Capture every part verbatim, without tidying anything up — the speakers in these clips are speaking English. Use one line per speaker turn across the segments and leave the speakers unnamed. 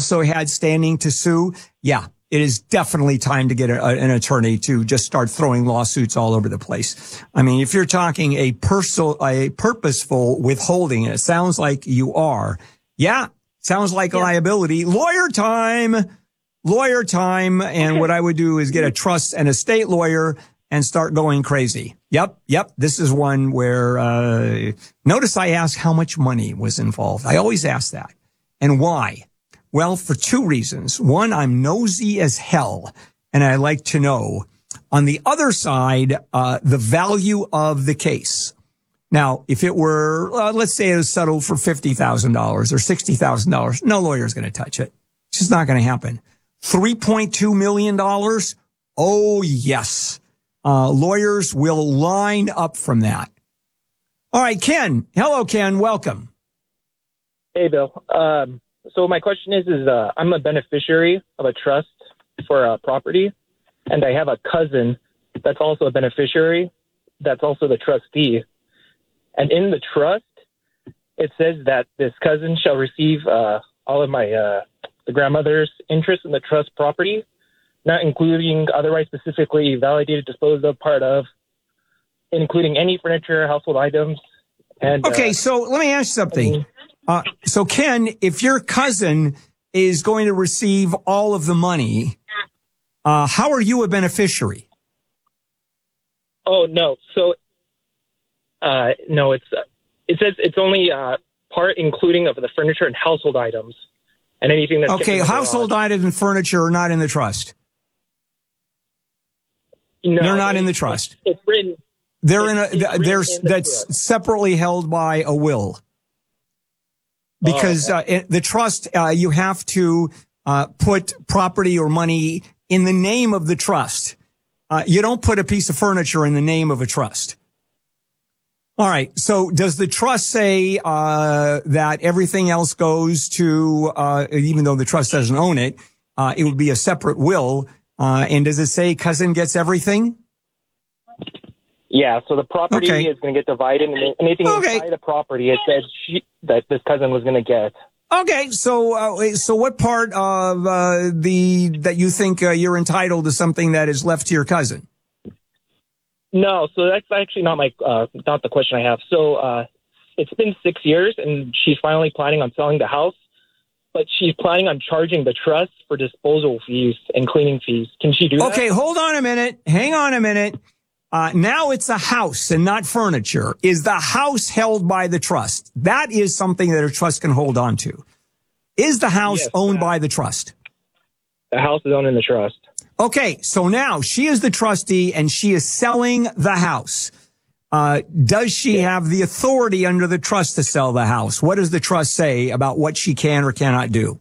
also had standing to sue, yeah, it is definitely time to get a, an attorney to just start throwing lawsuits all over the place. I mean, if you're talking a personal, a purposeful withholding, and it sounds like you are, yeah, sounds like yeah. liability. Lawyer time, lawyer time. And okay. what I would do is get a trust and estate lawyer and start going crazy. Yep, yep. This is one where, uh, notice I asked how much money was involved. I always ask that. And why? Well, for two reasons. One, I'm nosy as hell, and I like to know. On the other side, uh, the value of the case. Now, if it were, uh, let's say it was settled for fifty thousand dollars or sixty thousand dollars, no lawyer's going to touch it. It's just not going to happen. three point two million dollars? Oh, yes. Uh, lawyers will line up from that. All right, Ken. Hello, Ken. Welcome.
Hey, Bill. Um, so my question is, is uh, I'm a beneficiary of a trust for a property, and I have a cousin that's also a beneficiary that's also the trustee. And in the trust, it says that this cousin shall receive uh, all of my uh, the grandmother's interest in the trust property, not including otherwise specifically validated, disposed of, part of, including any furniture, household items. And
okay,
uh,
so let me ask you something. Uh, so, Ken, if your cousin is going to receive all of the money, uh, how are you a beneficiary?
Oh, no. So, uh, no, it's uh, it says it's only uh, part including of the furniture and household items and anything that's...
Okay, household items and furniture are not in the trust.
No,
they're not in the trust.
It's written...
They're in a, there's, that's separately held by a will. Because, oh, okay. uh, the trust, uh, you have to, uh, put property or money in the name of the trust. Uh, you don't put a piece of furniture in the name of a trust. All right. So does the trust say, uh, that everything else goes to, uh, even though the trust doesn't own it, uh, it would be a separate will. Uh, and does it say cousin gets everything?
Yeah, so the property okay. is going to get divided, and anything okay. inside the property, it says she, that this cousin was going to get.
Okay, so uh, so what part of uh, the that you think uh, you're entitled to something that is left to your cousin?
No, so that's actually not my uh, not the question I have. So uh, it's been six years, and she's finally planning on selling the house, but she's planning on charging the trust for disposal fees and cleaning fees. Can she do that?
Okay, hold on a minute. Hang on a minute. Uh, now it's a house and not furniture. Is the house held by the trust? That is something that a trust can hold on to. Is the house yes, owned by the trust?
The house is owned in the trust.
Okay, so now she is the trustee and she is selling the house. Uh, does she yeah. have the authority under the trust to sell the house? What does the trust say about what she can or cannot do?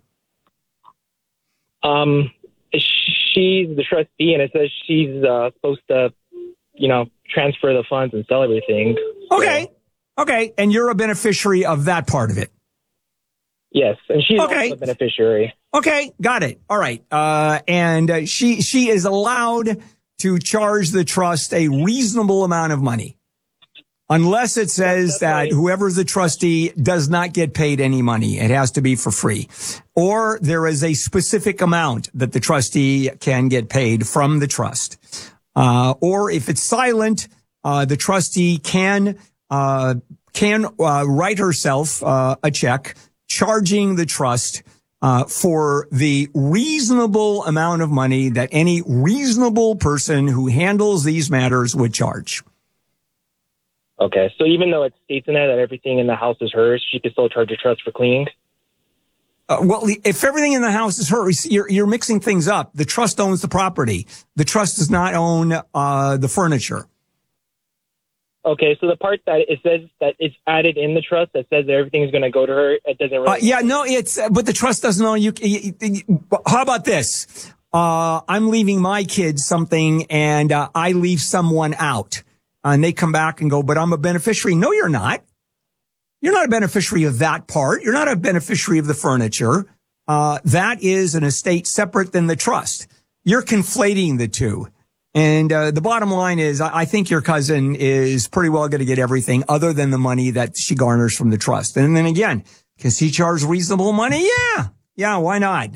Um, she's the trustee, and it says she's uh, supposed to, you know, transfer the funds and sell everything.
Okay. So. Okay. And you're a beneficiary of that part of it.
Yes. And she's
okay.
also a beneficiary.
Okay. Got it. All right. Uh, and uh, she, she is allowed to charge the trust a reasonable amount of money. Unless it says That's that right. whoever's the trustee does not get paid any money. It has to be for free. Or there is a specific amount that the trustee can get paid from the trust. Uh, or if it's silent, uh, the trustee can, uh, can, uh, write herself, uh, a check charging the trust, uh, for the reasonable amount of money that any reasonable person who handles these matters would charge.
Okay. So even though it states in there that everything in the house is hers, she can still charge the trust for cleaning?
Uh, well, if everything in the house is hers, you're, you're mixing things up. The trust owns the property. The trust does not own, uh, the furniture.
Okay. So the part that it says that it's added in the trust that says that everything is going to go to her, it doesn't really. Uh,
yeah, no, it's, but the trust doesn't own you, you, you. How about this? Uh, I'm leaving my kids something and, uh, I leave someone out and they come back and go, but I'm a beneficiary. No, you're not. You're not a beneficiary of that part. You're not a beneficiary of the furniture. Uh, that is an estate separate than the trust. You're conflating the two. And, uh, the bottom line is I, I think your cousin is pretty well going to get everything other than the money that she garners from the trust. And then again, can she charge reasonable money? Yeah. Yeah. Why not?